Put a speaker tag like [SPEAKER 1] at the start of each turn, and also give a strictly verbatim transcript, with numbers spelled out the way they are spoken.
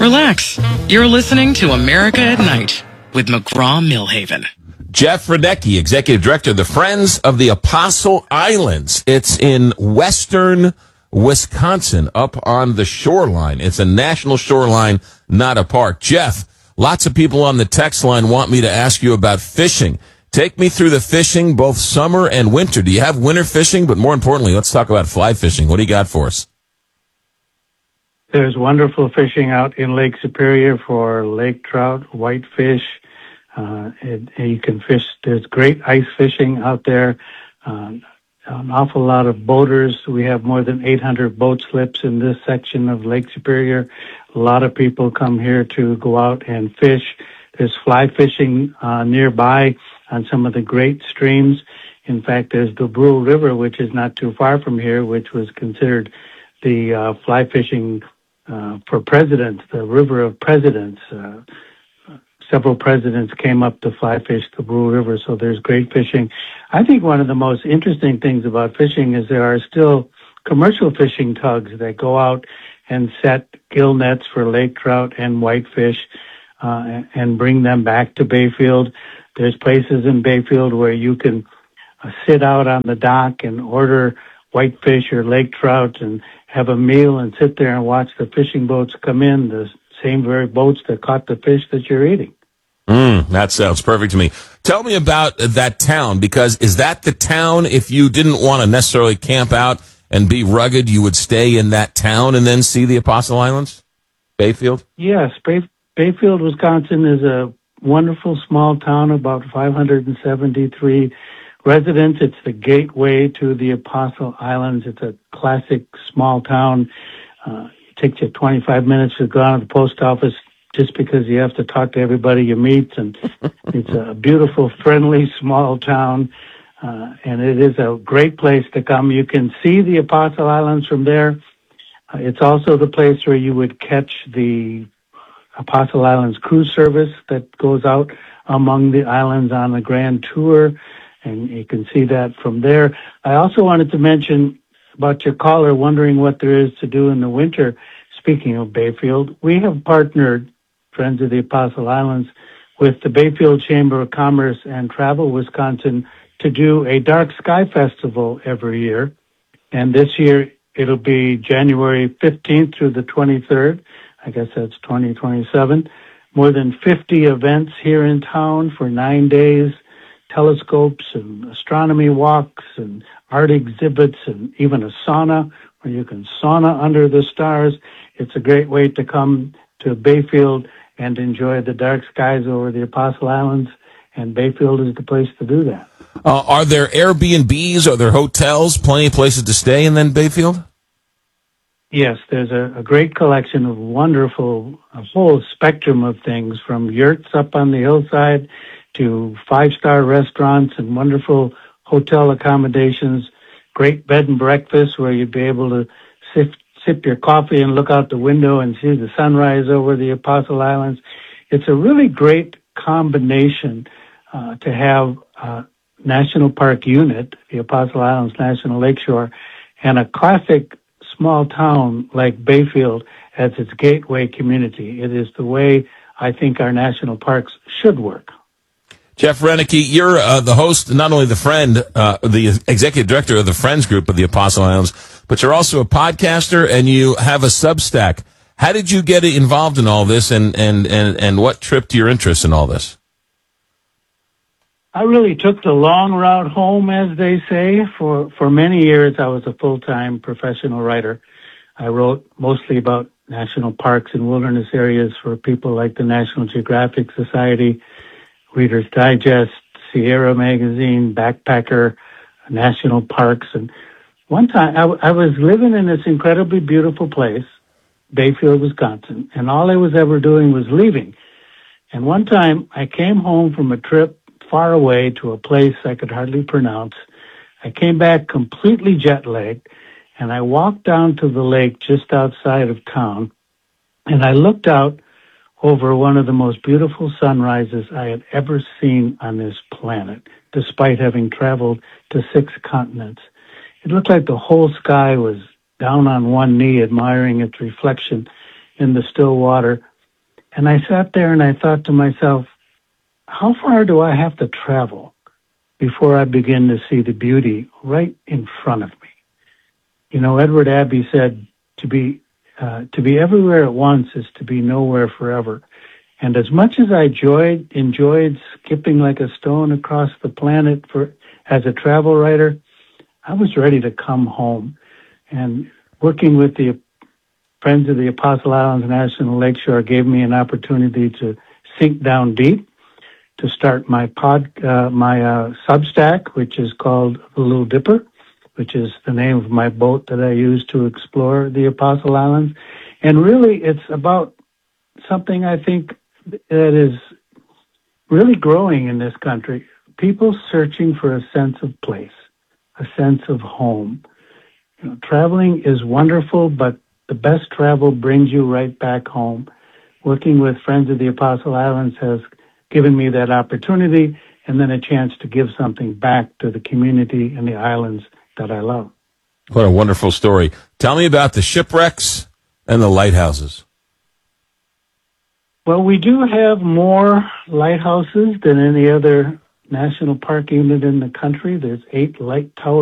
[SPEAKER 1] Relax. You're listening to America at Night with McGraw-Milhaven.
[SPEAKER 2] Jeff Radecki, Executive Director of the Friends of the Apostle Islands. It's in western Wisconsin, up on the shoreline. It's a national shoreline, not a park. Jeff, lots of people on the text line want me to ask you about fishing. Take me through the fishing, both summer and winter. Do you have winter fishing? But more importantly, let's talk about fly fishing. What do you got for us?
[SPEAKER 3] There's wonderful fishing out in Lake Superior for lake trout, whitefish. Uh, it, you can fish. There's great ice fishing out there. Uh, an awful lot of boaters. We have more than eight hundred boat slips in this section of Lake Superior. A lot of people come here to go out and fish. There's fly fishing uh, nearby on some of the great streams. In fact, there's the Brule River, which is not too far from here, which was considered the uh, fly fishing uh, for presidents, the River of Presidents. Uh, Several presidents came up to fly fish the Brule River, so there's great fishing. I think one of the most interesting things about fishing is there are still commercial fishing tugs that go out and set gill nets for lake trout and whitefish uh, and bring them back to Bayfield. There's places in Bayfield where you can uh, sit out on the dock and order whitefish or lake trout and have a meal and sit there and watch the fishing boats come in, the same very boats that caught the fish that you're eating.
[SPEAKER 2] Mm, that sounds perfect to me. Tell me about that town, because is that the town, if you didn't want to necessarily camp out and be rugged, you would stay in that town and then see the Apostle Islands? Bayfield?
[SPEAKER 3] Yes. Bay- Bayfield, Wisconsin is a wonderful small town, about five hundred seventy-three residents. It's the gateway to the Apostle Islands. It's a classic small town. Uh, it takes you twenty-five minutes to go down to the post office, just because you have to talk to everybody you meet. And it's a beautiful, friendly, small town. Uh, and it is a great place to come. You can see the Apostle Islands from there. Uh, it's also the place where you would catch the Apostle Islands cruise service that goes out among the islands on a grand tour. And you can see that from there. I also wanted to mention about your caller wondering what there is to do in the winter. Speaking of Bayfield, we have partnered, Friends of the Apostle Islands, with the Bayfield Chamber of Commerce and Travel Wisconsin to do a Dark Sky Festival every year. And this year it'll be January fifteenth through the twenty-third. I guess that's twenty twenty-seven. More than fifty events here in town for nine days, telescopes and astronomy walks and art exhibits and even a sauna where you can sauna under the stars. It's a great way to come to Bayfield and enjoy the dark skies over the Apostle Islands, and Bayfield is the place to do that.
[SPEAKER 2] Uh, are there Airbnbs? Are there hotels? Plenty of places to stay in then Bayfield?
[SPEAKER 3] Yes, there's a, a great collection of wonderful, a whole spectrum of things, from yurts up on the hillside to five-star restaurants and wonderful hotel accommodations, great bed and breakfast where you'd be able to sit sip your coffee and look out the window and see the sunrise over the Apostle Islands. It's a really great combination uh, to have a national park unit, the Apostle Islands National Lakeshore, and a classic small town like Bayfield as its gateway community. It is the way I think our national parks should work.
[SPEAKER 2] Jeff Radecki, you're uh, the host, not only the friend, uh, the executive director of the Friends Group of the Apostle Islands, but you're also a podcaster and you have a Substack. How did you get involved in all this, and, and, and, and what tripped your interest in all this?
[SPEAKER 3] I really took the long route home, as they say. For, for many years, I was a full-time professional writer. I wrote mostly about national parks and wilderness areas for people like the National Geographic Society, Reader's Digest, Sierra Magazine, Backpacker, National Parks. And one time, I, w- I was living in this incredibly beautiful place, Bayfield, Wisconsin, and all I was ever doing was leaving. And one time, I came home from a trip far away to a place I could hardly pronounce. I came back completely jet-lagged, and I walked down to the lake just outside of town, and I looked out over one of the most beautiful sunrises I had ever seen on this planet, despite having traveled to six continents. It looked like the whole sky was down on one knee, admiring its reflection in the still water. And I sat there and I thought to myself, how far do I have to travel before I begin to see the beauty right in front of me? You know, Edward Abbey said to be uh, to be everywhere at once is to be nowhere forever. And as much as I enjoyed enjoyed skipping like a stone across the planet for as a travel writer, I was ready to come home. And working with the Friends of the Apostle Islands National Lakeshore gave me an opportunity to sink down deep, to start my pod, uh, my uh, Substack, which is called The Little Dipper, which is the name of my boat that I use to explore the Apostle Islands. And really, it's about something I think that is really growing in this country. People searching for a sense of place, a sense of home. You know, traveling is wonderful, but the best travel brings you right back home. Working with Friends of the Apostle Islands has given me that opportunity and then a chance to give something back to the community and the islands that I love.
[SPEAKER 2] What a wonderful story. Tell me about the shipwrecks and the lighthouses.
[SPEAKER 3] Well, we do have more lighthouses than any other national park unit in the country. There's eight light towers